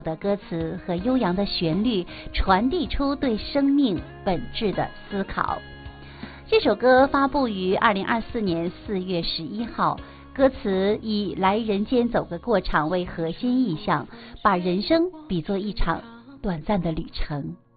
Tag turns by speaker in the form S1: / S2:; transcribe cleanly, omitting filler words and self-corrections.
S1: 的歌词和悠扬的旋律传递出对生命本质的思考。这首歌发布于2024年4月11号，歌词以来人间走个过场为核心意象，把人生比作一场短暂的旅程。